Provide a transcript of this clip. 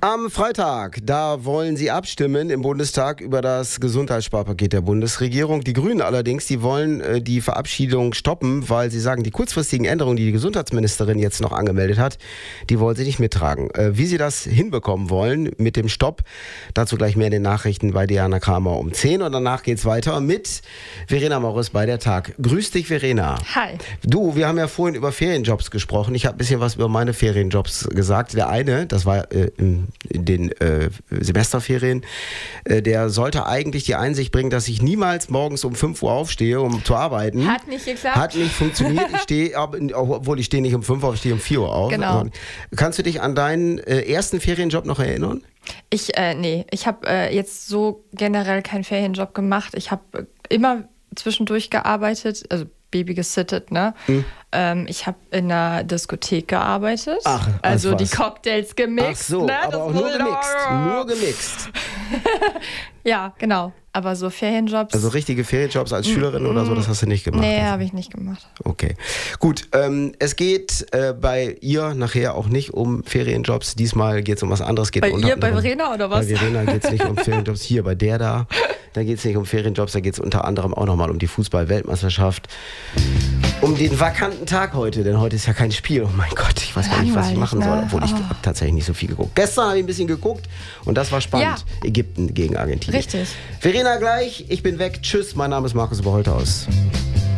Am Freitag, da wollen sie abstimmen im Bundestag über das Gesundheitssparpaket der Bundesregierung. Die Grünen allerdings, die wollen die Verabschiedung stoppen, weil sie sagen, die kurzfristigen Änderungen, die die Gesundheitsministerin jetzt noch angemeldet hat, die wollen sie nicht mittragen. Wie sie das hinbekommen wollen mit dem Stopp, dazu gleich mehr in den Nachrichten bei Diana Kramer um 10. Und danach geht's weiter mit Verena Morris bei der Tag. Grüß dich, Verena. Hi. Du, wir haben ja vorhin über Ferienjobs gesprochen. Ich habe ein bisschen was über meine Ferienjobs gesagt. Der eine, das war in den Semesterferien, der sollte eigentlich die Einsicht bringen, dass ich niemals morgens um 5 Uhr aufstehe, um zu arbeiten. Hat nicht geklappt. Hat nicht funktioniert. Ich stehe, obwohl ich stehe nicht um 5 Uhr auf, ich stehe um 4 Uhr auf. Genau. Kannst du dich an deinen ersten Ferienjob noch erinnern? Ich habe jetzt so generell keinen Ferienjob gemacht. Ich habe immer zwischendurch gearbeitet, also Baby gesittet, ne? Ich habe in einer Diskothek gearbeitet. Ach, also was. die Cocktails gemixt. Ach so, ne? aber auch nur gemixt. Ja, genau. Aber so Ferienjobs. Also richtige Ferienjobs als Schülerin oder so, das hast du nicht gemacht? Nee, also. habe ich nicht gemacht. Okay, gut. Es geht bei ihr nachher auch nicht um Ferienjobs. Diesmal geht es um was anderes. Geht bei Verena oder was? Bei Verena geht es nicht um Ferienjobs. Hier, bei der da geht es nicht um Ferienjobs. Da geht es unter anderem auch nochmal um die Fußball-Weltmeisterschaft. Um den vakanten Tag heute, denn heute ist ja kein Spiel. Oh mein Gott, ich weiß gar nicht, was ich machen soll, obwohl ich habe tatsächlich nicht so viel geguckt. Gestern habe ich ein bisschen geguckt und das war spannend. Ja. Ägypten gegen Argentinien. Richtig. Verena gleich, ich bin weg. Tschüss, mein Name ist Markus Oberholthaus.